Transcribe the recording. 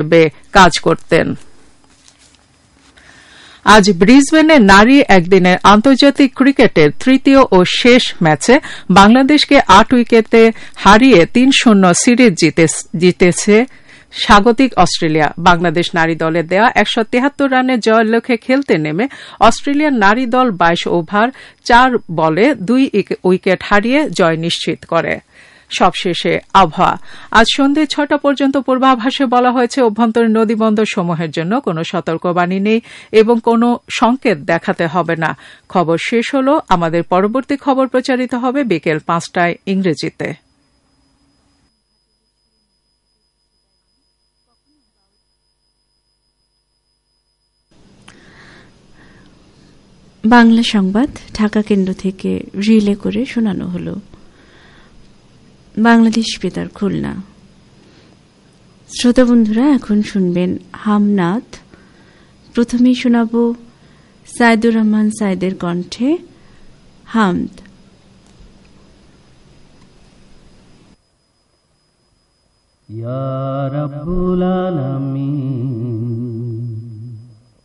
কাজ করতেন। আজ ব্রিসবেনে নারী একদিনের আন্তর্জাতিক ক্রিকেটের তৃতীয় ও শেষ ম্যাচে বাংলাদেশকে ৮ উইকেটে হারিয়ে ৩-০ সিরিজ জিতেছে স্বাগতিক অস্ট্রেলিয়া। বাংলাদেশ নারী দলের দেয়া ১৭৩ রানের জয়ের লক্ষ্যে খেলতে নেমে অস্ট্রেলিয়ার নারী দল ২২ ওভার ৪ বলে ২ উইকেট হারিয়ে জয় নিশ্চিত করে। সবশেষে আবহাওয়া। আজ সন্ধ্যে ৬টা পর্যন্ত পূর্বাভাসে বলা হয়েছে অভ্যন্তরীণ নদীবন্দর সমূহের জন্য কোনো সতর্কবাণী নেই এবং কোনো সংকেত দেখাতে হবে না। খবর শেষ হল। আমাদের পরবর্তী খবর প্রচারিত হবে বিকেল ৫টায় ইংরেজিতে। বাংলা সংবাদ ঢাকা কেন্দ্র থেকে রিলে করে শোনানো হল। বাংলাদেশ বেতার খুলনা। শ্রোতা বন্ধুরা, এখন শুনবেন হামনাদ। প্রথমেই শোনাব সাইদুর রহমান সাইদের কণ্ঠে হামদ। ইয়া রাব্বুল আলামিন